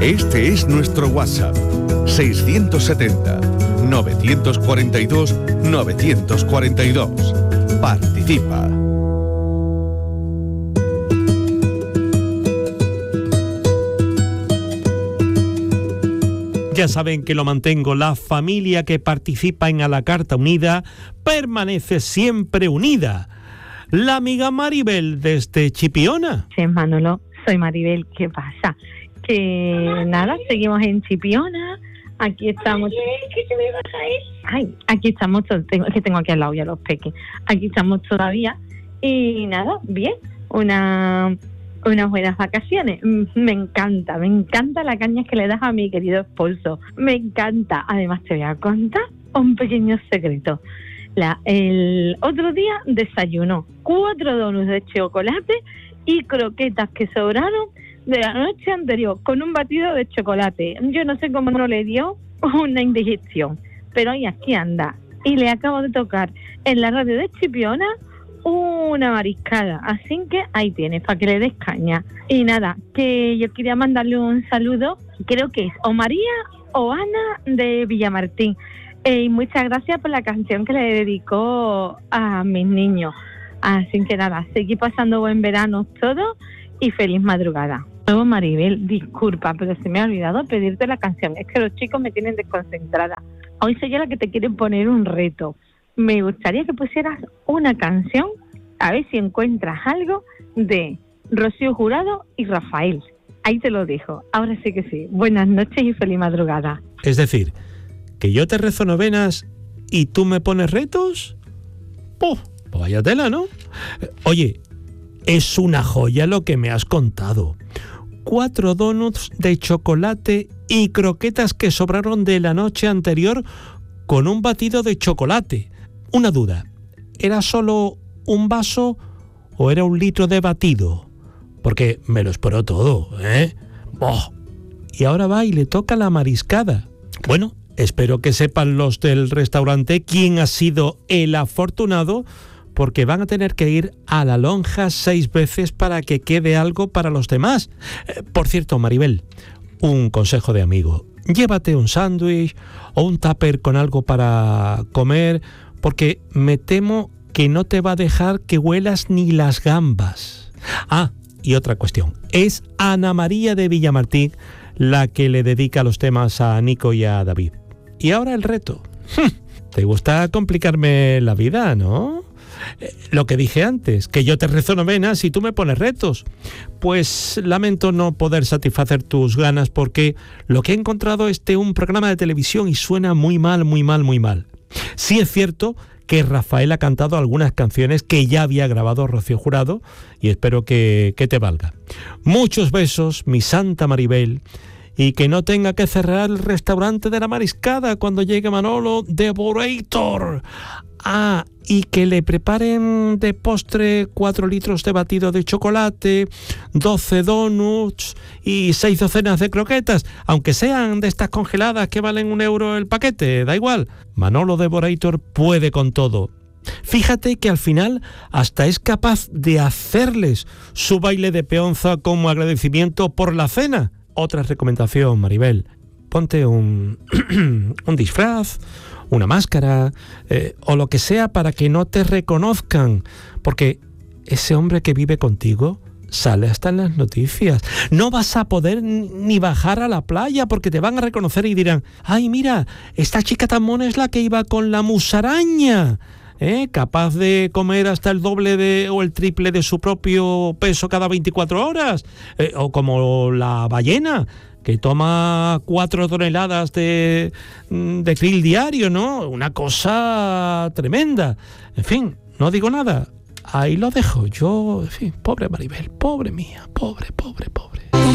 Este es nuestro WhatsApp, 670-942-942. Participa. Ya saben que lo mantengo, la familia que participa en A la Carta Unida permanece siempre unida. La amiga Maribel desde Chipiona. Sí, Manolo, soy Maribel, ¿qué pasa? Que nada, seguimos en Chipiona, aquí estamos... ¿Qué te me vas a ir? Ay, aquí estamos, es que tengo aquí al lado ya los peques, aquí estamos todavía, y nada, bien, unas buenas vacaciones. Me encanta la caña que le das a mi querido esposo, me encanta. Además te voy a contar un pequeño secreto. El otro día desayunó 4 donuts de chocolate y croquetas que sobraron de la noche anterior con un batido de chocolate. Yo no sé cómo no le dio una indigestión, pero hoy aquí anda. Y le acabo de tocar en la radio de Chipiona una mariscada, así que ahí tienes, para que le des caña. Y nada, que yo quería mandarle un saludo, creo que es o María o Ana de Villamartín, y muchas gracias por la canción que le dedicó a mis niños. Así que nada, seguí pasando buen verano todo y feliz madrugada. Luego, Maribel, disculpa, pero se me ha olvidado pedirte la canción, es que los chicos me tienen desconcentrada. Hoy soy yo la que te quiere poner un reto. Me gustaría que pusieras una canción, a ver si encuentras algo de Rocío Jurado y Rafael. Ahí te lo dejo. Ahora sí que sí. Buenas noches y feliz madrugada. Es decir, que yo te rezo novenas y tú me pones retos. ¡Pues vaya tela, ¿no? Oye, es una joya lo que me has contado. 4 donuts de chocolate y croquetas que sobraron de la noche anterior con un batido de chocolate. Una duda, ¿era solo un vaso o era un litro de batido? Porque me lo esperó todo, ¿eh? ¡Oh! Y ahora va y le toca la mariscada. Bueno, espero que sepan los del restaurante quién ha sido el afortunado, porque van a tener que ir a la lonja 6 veces para que quede algo para los demás. Por cierto, Maribel, un consejo de amigo. Llévate un sándwich o un tupper con algo para comer, porque me temo que no te va a dejar que huelas ni las gambas. Ah, y otra cuestión. Es Ana María de Villamartín la que le dedica los temas a Nico y a David. Y ahora el reto. ¿Te gusta complicarme la vida, no? Lo que dije antes, que yo te rezo novenas y tú me pones retos. Pues lamento no poder satisfacer tus ganas, porque lo que he encontrado es un programa de televisión y suena muy mal, muy mal, muy mal. Sí es cierto que Rafael ha cantado algunas canciones que ya había grabado Rocío Jurado y espero que te valga. Muchos besos, mi santa Maribel, y que no tenga que cerrar el restaurante de la mariscada cuando llegue Manolo Devorator. Ah, y que le preparen de postre 4 litros de batido de chocolate, 12 donuts y 6 docenas de croquetas, aunque sean de estas congeladas que valen €1 el paquete, da igual. Manolo Devorator puede con todo. Fíjate que al final hasta es capaz de hacerles su baile de peonza como agradecimiento por la cena. Otra recomendación, Maribel, ponte un disfraz, una máscara o lo que sea para que no te reconozcan, porque ese hombre que vive contigo sale hasta en las noticias. No vas a poder ni bajar a la playa porque te van a reconocer y dirán: ¡ay, mira, esta chica tan mona es la que iba con la musaraña! Capaz de comer hasta el doble o el triple de su propio peso cada 24 horas, o como la ballena, que toma 4 toneladas de krill diario, ¿no? Una cosa tremenda. En fin, no digo nada. Ahí lo dejo. Yo, en fin, pobre Maribel, pobre mía, pobre.